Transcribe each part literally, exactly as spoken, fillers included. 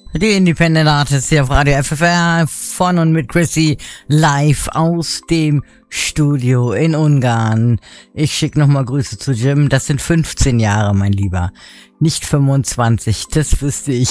Die Independent Artists hier auf Radio F F R von und mit Chrissy live aus dem Studio in Ungarn. Ich schicke nochmal Grüße zu Jim. Das sind fünfzehn Jahre, mein Lieber. Nicht fünfundzwanzig, das wüsste ich.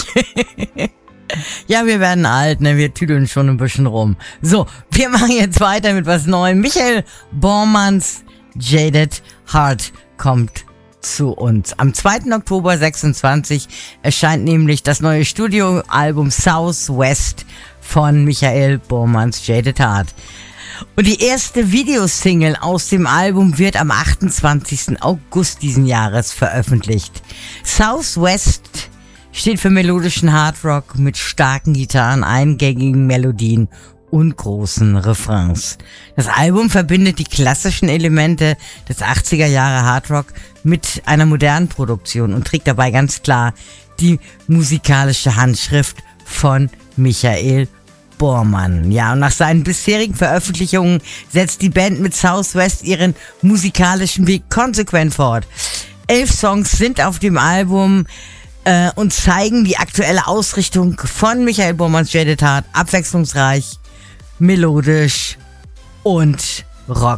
Ja, wir werden alt, ne? Wir tüdeln schon ein bisschen rum. So, wir machen jetzt weiter mit was Neuem. Michael Bormanns Jaded Heart kommt zu uns. Am zweiten Oktober sechsundzwanzig erscheint nämlich das neue Studioalbum Southwest von Michael Bormanns Jaded Heart. Und die erste Videosingle aus dem Album wird am achtundzwanzigsten August diesen Jahres veröffentlicht. Southwest steht für melodischen Hardrock mit starken Gitarren, eingängigen Melodien und großen Refrains. Das Album verbindet die klassischen Elemente des achtziger Jahre Hardrock mit einer modernen Produktion und trägt dabei ganz klar die musikalische Handschrift von Michael Bormann. Ja, und nach seinen bisherigen Veröffentlichungen setzt die Band mit Southwest ihren musikalischen Weg konsequent fort. Elf Songs sind auf dem Album äh, und zeigen die aktuelle Ausrichtung von Michael Bormanns Jaded Heart, abwechslungsreich, melodisch und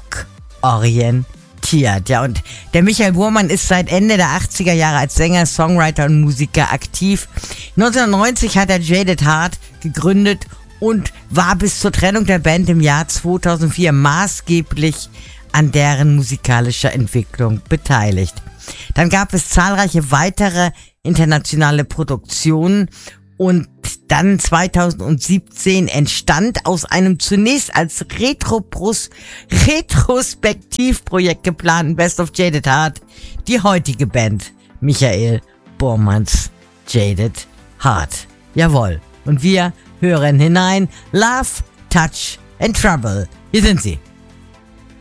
rockorientiert. Ja, und der Michael Bormann ist seit Ende der achtziger Jahre als Sänger, Songwriter und Musiker aktiv. neunzehnhundertneunzig hat er Jaded Heart gegründet und war bis zur Trennung der Band im Jahr zweitausendvier maßgeblich an deren musikalischer Entwicklung beteiligt. Dann gab es zahlreiche weitere internationale Produktionen und dann zweitausendsiebzehn entstand aus einem zunächst als Retropros- Retrospektivprojekt geplanten Best of Jaded Heart die heutige Band Michael Bormanns Jaded Heart. Jawohl. Und wir hören hinein. Love, Touch and Trouble. Hier sind sie.